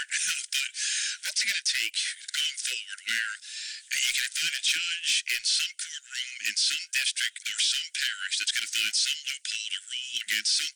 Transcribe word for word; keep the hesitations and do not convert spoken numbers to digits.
figure it out. But what's it going to take going forward where you can find a judge in some courtroom in some district or some parish that's going to find some loophole to rule against some